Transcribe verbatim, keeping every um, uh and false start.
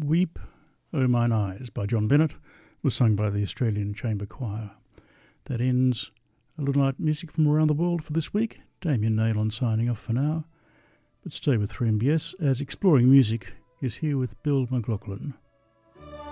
Weep, O Mine Eyes by John Bennett was sung by the Australian Chamber Choir. That ends A Little Night Music from around the world for this week. Damien Naylon signing off for now. But stay with three M B S as Exploring Music is here with Bill McLaughlin.